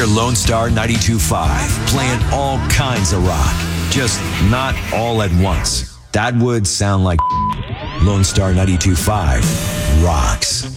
hear Lone Star 92.5 playing all kinds of rock, just not all at once. That would sound like Lone Star 92.5 rocks.